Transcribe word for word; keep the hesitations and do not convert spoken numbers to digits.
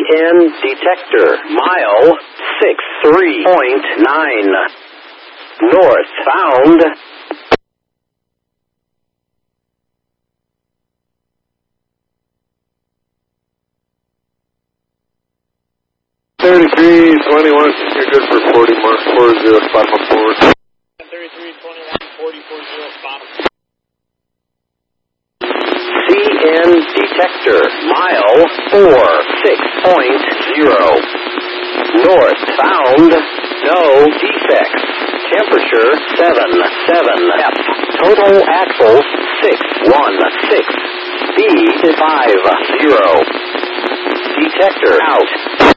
N detector, mile six three point nine. Northbound. thirty-three twenty-one, you're good for forty more, four zero, five one forward. thirty-three twenty-one, forty, four zero, bottom. C N detector, mile four six point zero. Northbound, no defects. Temperature seven seven F. Total axles six one six. Speed five zero. Detector out.